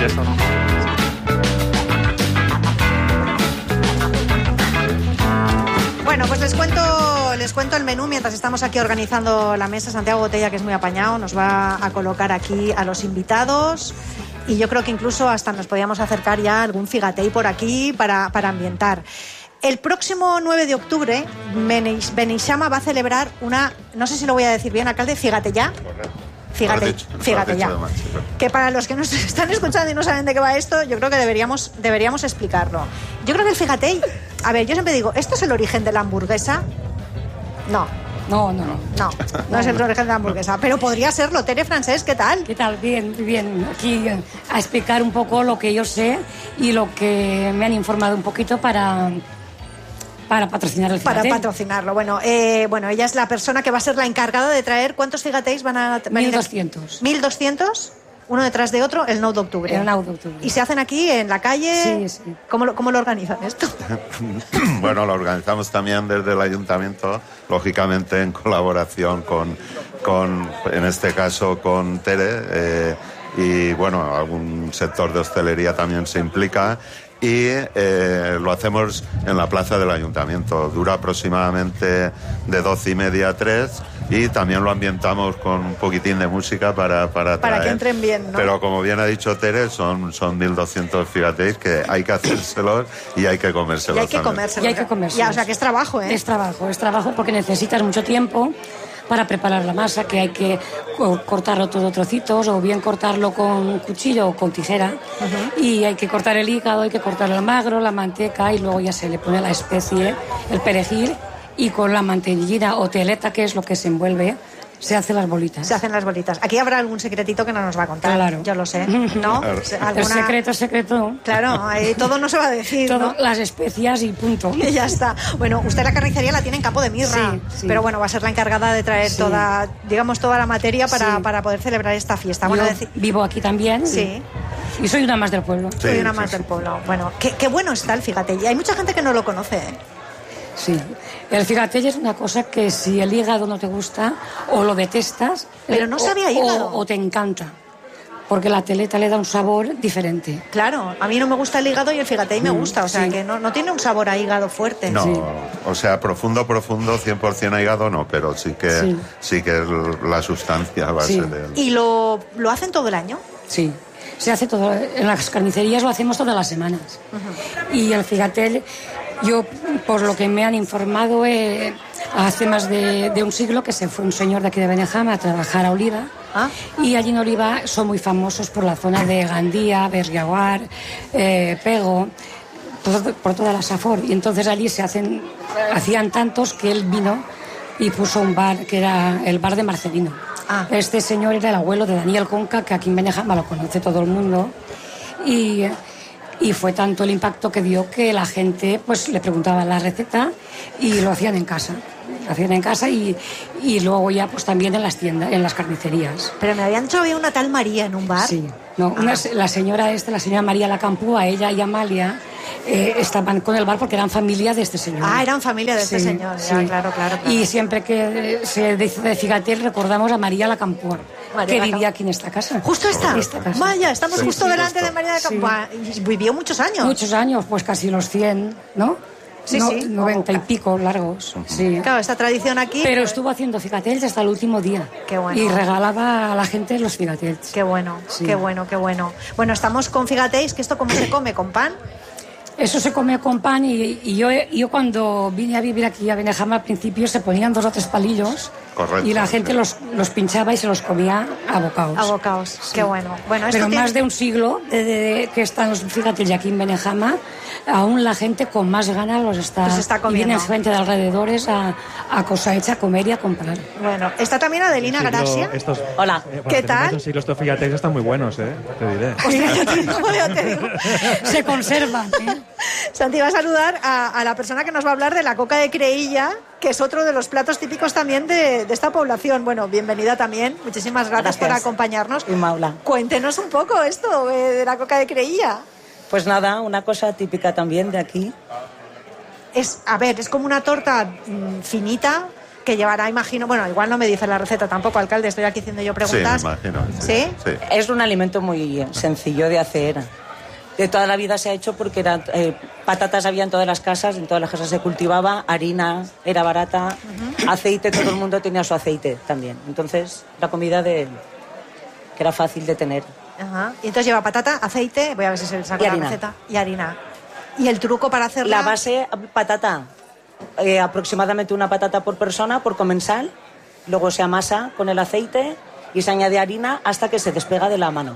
¿Y esto no? Bueno, pues les cuento el menú mientras estamos aquí organizando la mesa. Santiago Botella, que es muy apañado, nos va a colocar aquí a los invitados y yo creo que incluso hasta nos podíamos acercar ya a algún figatei por aquí para ambientar. El próximo 9 de octubre, Beneixama va a celebrar una, no sé si lo voy a decir bien, alcalde, Figatellá. Fíjate ya. Que para los que nos están escuchando y no saben de qué va esto, yo creo que deberíamos explicarlo. Yo creo que el figatei, a ver, yo siempre digo, ¿esto es el origen de la hamburguesa? No es el origen de la hamburguesa, pero podría serlo. Tere Francés, ¿qué tal? ¿Qué tal? Bien. Aquí a explicar un poco lo que yo sé y lo que me han informado un poquito para patrocinar el figatei. Para patrocinarlo. Bueno, ella es la persona que va a ser la encargada de traer. ¿Cuántos figateis van a venir? 1.200. ¿1.200? Uno detrás de otro, el 9 de octubre. El 9 de octubre. ¿Y se hacen aquí, en la calle? Sí. ¿Cómo lo organizan esto? Bueno, lo organizamos también desde el ayuntamiento, lógicamente en colaboración con en este caso, con Tere, y bueno, algún sector de hostelería también se implica. Y lo hacemos en la plaza del ayuntamiento. Dura aproximadamente de 12:30 a 3 y también lo ambientamos con un poquitín de música para que entren bien, ¿no? Pero como bien ha dicho Tere, son 1.200 figateis que hay que hacérselos y hay que comérselos. Y hay que comérselos. Ya, o sea, que es trabajo, ¿eh? Es trabajo porque necesitas mucho tiempo para preparar la masa, que hay que cortarlo todo trocitos o bien cortarlo con un cuchillo o con tijera. Y hay que cortar el hígado, hay que cortar el magro, la manteca y luego ya se le pone la especie, el perejil, y con la mantequilla o teleta, que es lo que se envuelve, se hacen las bolitas. Aquí habrá algún secretito que no nos va a contar. Claro. Yo lo sé, ¿no? El secreto. Claro, ahí todo no se va a decir, todo, ¿no? Las especias y punto. Y ya está. Bueno, usted la carnicería la tiene en Campo de Mirra, sí. Pero bueno, va a ser la encargada de traer toda la materia para poder celebrar esta fiesta. Bueno, vivo aquí también. Sí. Y soy una más del pueblo. Soy una más del pueblo. Bueno, qué bueno está el figatei. Y hay mucha gente que no lo conoce, ¿eh? Sí, el figatei es una cosa que si el hígado no te gusta o lo detestas, pero no sabía hígado, o te encanta, porque la teleta le da un sabor diferente. Claro, a mí no me gusta el hígado y el figatei me gusta, o sea que no tiene un sabor a hígado fuerte. No, o sea, profundo, 100% a hígado no, pero sí que la sustancia va a ser de él. ¿Y lo hacen todo el año? Sí. Se hace todo, en las carnicerías lo hacemos todas las semanas. Y el figatei, yo, por lo que me han informado, hace más de un siglo que se fue un señor de aquí de Beneixama a trabajar a Oliva. Y allí en Oliva son muy famosos por la zona de Gandía, Berriaguar, Pego, por toda la Safor. Y entonces allí hacían tantos que él vino y puso un bar que era el bar de Marcelino. Este señor era el abuelo de Daniel Conca, que aquí en Beneixama lo conoce todo el mundo. Y fue tanto el impacto que dio que la gente pues le preguntaba la receta y lo hacían en casa. Y luego ya pues también en las tiendas, en las carnicerías. Pero me habían dicho que había una tal María en un bar. Sí. No, la señora María Lacampúa, ella y Amalia, estaban con el bar porque eran familia de este señor. Eran familia de este señor. Sí. Ya, claro. Y siempre que se dice de figatei recordamos a María Lacampúa, que vivía aquí en esta casa. ¿Justo esta? Vaya, estamos justo delante de María Lacampúa. Sí. Vivió muchos años. Muchos años, pues casi los 100, ¿no? Sí. 90 y pico largos. Sí. Claro, esta tradición aquí. Pero estuvo haciendo figateis hasta el último día. Qué bueno. Y regalaba a la gente los figateis. Qué bueno, sí. Qué bueno. Bueno, estamos con figateis, que esto cómo se come, ¿con pan? Eso se come con pan y yo cuando vine a vivir aquí a Beneixama al principio se ponían 2 o 3 palillos. Correcto, y la gente los pinchaba y se los comía a bocaos. A bocaos, sí. Qué bueno. Pero más de un siglo que están los figateis aquí en Beneixama, aún la gente con más ganas los está comiendo. Y vienen gente de alrededores a cosa hecha, a comer y a comprar. Bueno, está también Adelina Gracia. Hola. ¿Qué tal? Sí, estos figateis están muy buenos, te diré. Hostia, te digo. Se conservan. Santi va a saludar a la persona que nos va a hablar de la coca de Creïlla, que es otro de los platos típicos también de esta población. Bueno, bienvenida también. Muchísimas gracias por acompañarnos. Y Maula. Cuéntenos un poco esto de la coca de Creïlla. Pues nada, una cosa típica también de aquí. Es como una torta finita, que llevará, imagino, bueno, igual no me dice la receta tampoco, alcalde, estoy aquí haciendo yo preguntas. Sí, me imagino. ¿Sí? Sí. Es un alimento muy sencillo de hacer. De toda la vida se ha hecho porque patatas había en todas las casas se cultivaba, harina era barata, aceite, todo el mundo tenía su aceite también. Entonces, la comida que era fácil de tener. Ajá. Y entonces lleva patata, aceite, voy a ver si se le saca Y la harina. receta, y harina. ¿Y el truco para hacerla? La base, patata, aproximadamente una patata por persona, por comensal, luego se amasa con el aceite y se añade harina hasta que se despega de la mano.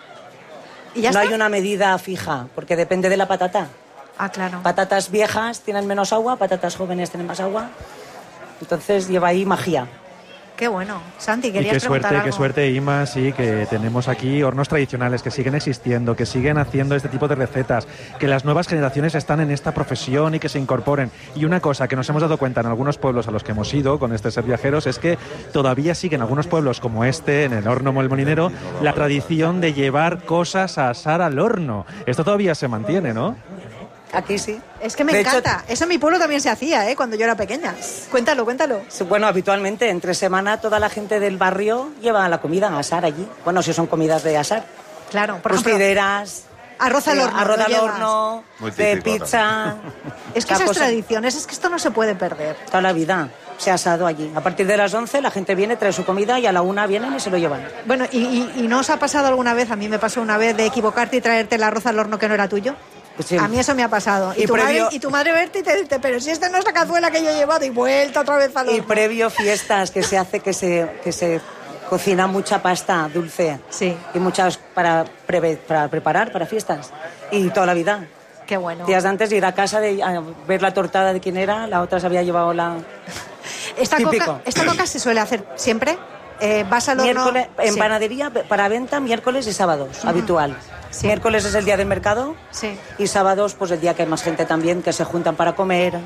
¿Y ya No está? hay una medida fija, porque depende de la patata. Ah, claro. Patatas viejas tienen menos agua, patatas jóvenes tienen más agua. Entonces lleva ahí magia. Qué bueno. Santi, Y querías preguntar algo. qué suerte, Ima, sí, que tenemos aquí hornos tradicionales que siguen existiendo, que siguen haciendo este tipo de recetas, que las nuevas generaciones están en esta profesión y que se incorporen. Y una cosa que nos hemos dado cuenta en algunos pueblos a los que hemos ido con este Ser Viajeros es que todavía siguen algunos pueblos como este, en el horno Molmolinero, la tradición de llevar cosas a asar al horno. Esto todavía se mantiene, ¿no? Aquí sí. Es que me De hecho, encanta. Eso en mi pueblo también se hacía, cuando yo era pequeña. Cuéntalo. bueno, habitualmente entre semana toda la gente del barrio lleva la comida a asar allí. Bueno, si son comidas de asar. Claro, por ejemplo, Costideras, arroz al horno. arroz lo al llevas. horno, Muy de típico pizza. Es que la esas cosa- tradiciones, es que esto no se puede perder. Toda la vida se ha asado allí. A partir de las 11 la gente viene, trae su comida y a la 1 vienen y se lo llevan. Bueno, ¿y no os ha pasado alguna vez, a mí me pasó una vez, de equivocarte y traerte el arroz al horno que no era tuyo? Pues sí. A mí eso me ha pasado. Y Y tu previo- madre verte y te dice, pero si esta no es la cazuela que yo he llevado, y vuelta otra vez al horno. Y previo fiestas que se hace, que se cocina mucha pasta dulce. Sí. Y muchas para preparar para fiestas. Y toda la vida. Qué bueno. Días antes de ir a casa a ver la tortada de quién era, la otra se había llevado la... ¿Esta típico. coca se suele hacer siempre? ¿Vas al horno? Miércoles, en Sí. panadería para venta miércoles y sábados, habitual. Sí. Miércoles es el día del mercado Sí. y sábados pues el día que hay más gente también que se juntan para comer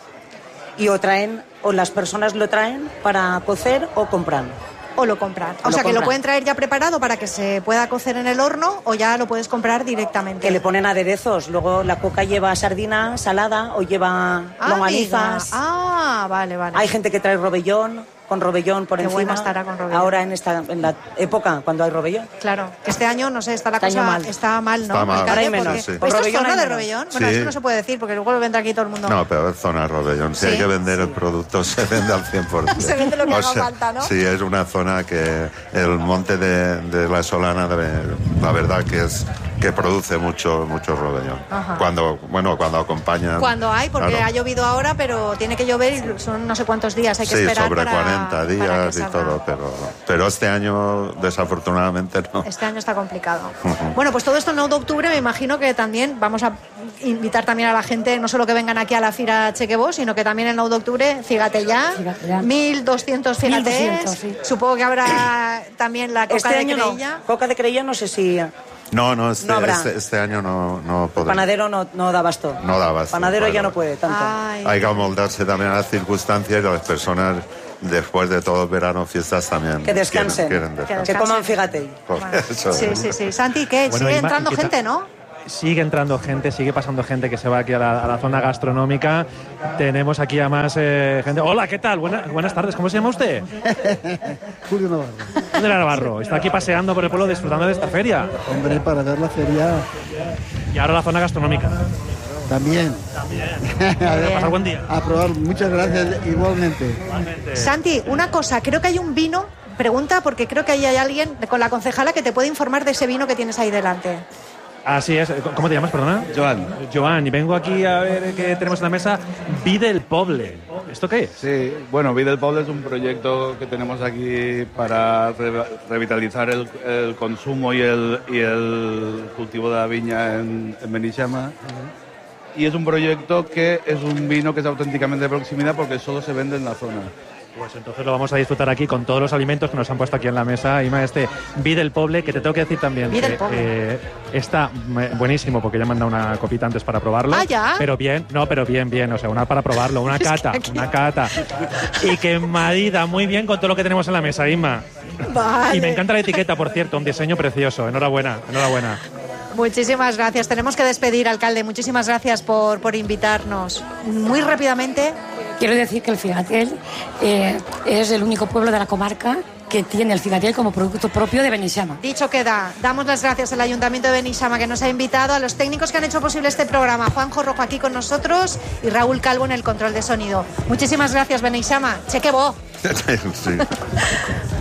y o las personas lo traen para cocer o compran. O lo compran. O Lo sea, que lo compran. pueden traer ya preparado para que se pueda cocer en el horno, o ya lo puedes comprar directamente. Que le ponen aderezos, luego la coca lleva sardina salada o lleva longanizas. Vale. Hay gente que trae robellón, con robellón por Qué encima. buena estará con robellón. Ahora en la época cuando hay robellón. Claro, que este año, no sé, está la Este cosa año mal. está mal, ¿no? Está mal. Alcalde? Ahora hay menos, Porque- sí. ¿Esto es Robellón zona hay de menos. robellón? Bueno, Sí. eso no se puede decir, porque luego vendrá aquí todo el mundo. No, pero es zona robellón. Si Sí. hay que vender el producto, se vende al 100%. Se vende lo que O haga sea, falta, ¿no? Sí, es una zona que el monte de la Solana, la verdad que produce mucho robellón. Ajá. Cuando acompañan... Cuando hay, porque Claro. ha llovido ahora, pero tiene que llover y son no sé cuántos días, hay que Sí, esperar sobre para, 40 para que días y salga. todo, pero este año desafortunadamente no. Este año está complicado. Bueno, pues todo esto el 9 de octubre me imagino que también vamos a invitar también a la gente, no solo que vengan aquí a la Fira Chequebó, sino que también el 9 de octubre, fíjate ya, Fíjate. 1.200 filates. 1.200, sí. Supongo que habrá también la coca Este de año Creilla. no. Coca de Creilla no sé si... No, No habrá. este año no podemos. Panadero no da abasto. No da abasto, Panadero ya claro. no puede tanto. Ay. Hay que amoldarse también a las circunstancias y las personas, después de todo el verano, fiestas también. Que descansen. quieren Que descansar. Que coman fíjate. Por eso. Sí. Santi, ¿qué? Bueno, Sigue Ima, entrando ¿y qué gente, tal? ¿no? Sigue entrando gente, sigue pasando gente que se va aquí a la zona gastronómica. Tenemos aquí a más gente. Hola, ¿qué tal? Buenas tardes, ¿cómo se llama usted? Julio Navarro. Julio Navarro. Está aquí paseando por el pueblo disfrutando de esta feria. Hombre, para ver la feria Y ahora la zona gastronómica. también. Pasar buen día. A probar, muchas gracias igualmente. Santi, una cosa, creo que hay un vino, pregunta porque creo que ahí hay alguien con la concejala que te puede informar de ese vino que tienes ahí delante. Así es. ¿Cómo te llamas, perdona? Joan. Joan, y vengo aquí a ver qué tenemos en la mesa. Vi del Poble. ¿Esto qué es? Sí, bueno, Vida del Poble es un proyecto que tenemos aquí para revitalizar el consumo y el cultivo de la viña en Benixama. Y es un proyecto que es un vino que es auténticamente de proximidad porque solo se vende en la zona. Pues entonces lo vamos a disfrutar aquí con todos los alimentos que nos han puesto aquí en la mesa. Ima, este Vi del Poble, que te tengo que decir también Vi del que Poble. está buenísimo porque ya me han dado una copita antes para probarlo. Ah, ¿ya? Pero bien, o sea, una para probarlo, una cata, una cata. Y que marida muy bien con todo lo que tenemos en la mesa, Ima. Vale. Y me encanta la etiqueta, por cierto, un diseño precioso. Enhorabuena. Muchísimas gracias. Tenemos que despedir, alcalde. Muchísimas gracias por invitarnos. Muy rápidamente, quiero decir que el Figatel es el único pueblo de la comarca que tiene el Figatel como producto propio de Beneixama. Dicho queda, damos las gracias al Ayuntamiento de Beneixama que nos ha invitado, a los técnicos que han hecho posible este programa, Juanjo Rojo aquí con nosotros y Raúl Calvo en el control de sonido. Muchísimas gracias, Beneixama. Cheque bo. Sí.